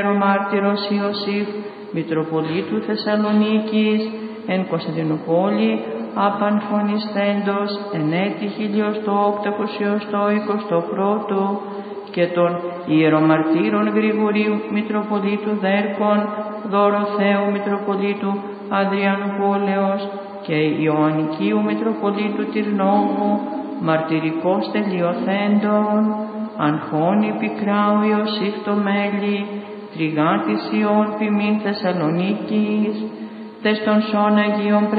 ο μάρτυρος Ιωσήφ, Μητροπολίτου Θεσσαλονίκης, εν Κωνσταντινούπολη, απανφωνισθέντος, εν έτη 1821, και των ιερομαρτύρων Γρηγορίου, Μητροπολίτου Δέρκων, Δωροθέου, Μητροπολίτου Αδριανουπόλεως και Ιωαννικίου, Μητροπολίτου Τυρνόβου, μαρτυρικός τελειοθέντων, Αγχώνη Πικράου Ιωσήφ το μέλη, Τριγάτης Ιών ποιμήν Θεσσαλονίκης, τες των σών Αγίων